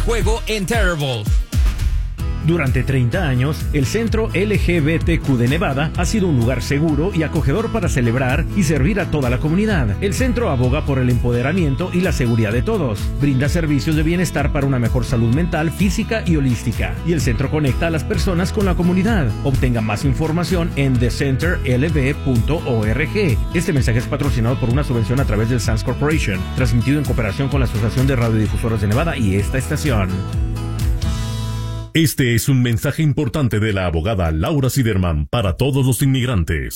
Juego en Terrible. Durante 30 años, el Centro LGBTQ de Nevada ha sido un lugar seguro y acogedor para celebrar y servir a toda la comunidad. El centro aboga por el empoderamiento y la seguridad de todos. Brinda servicios de bienestar para una mejor salud mental, física y holística. Y el centro conecta a las personas con la comunidad. Obtenga más información en thecenterlb.org. Este mensaje es patrocinado por una subvención a través del Sands Corporation, transmitido en cooperación con la Asociación de Radiodifusoras de Nevada y esta estación. Este es un mensaje importante de la abogada Laura Siderman para todos los inmigrantes.